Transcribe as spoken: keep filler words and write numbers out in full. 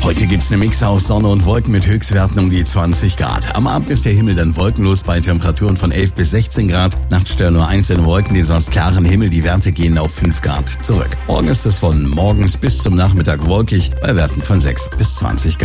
Heute gibt's eine Mix aus Sonne und Wolken mit Höchstwerten um die zwanzig Grad. Am Abend ist der Himmel dann wolkenlos bei Temperaturen von elf bis sechzehn Grad. Nachts stören nur einzelne Wolken den sonst klaren Himmel. Die Werte gehen auf fünf Grad zurück. Morgen ist es von morgens bis zum Nachmittag wolkig bei Werten von sechs bis zwanzig Grad.